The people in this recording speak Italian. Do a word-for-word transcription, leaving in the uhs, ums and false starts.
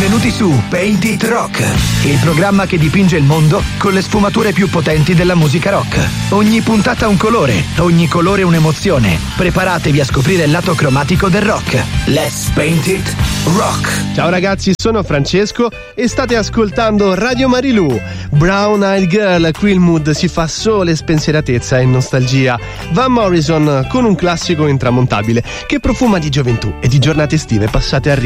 Benvenuti su Paint It Rock, il programma che dipinge il mondo con le sfumature più potenti della musica rock. Ogni puntata un colore, ogni colore un'emozione. Preparatevi a scoprire il lato cromatico del rock. Let's Paint It Rock. Ciao ragazzi, sono Francesco e state ascoltando Radio Marilù. Brown Eyed Girl, qui il mood si fa sole, spensieratezza e nostalgia. Van Morrison con un classico intramontabile che profuma di gioventù e di giornate estive passate a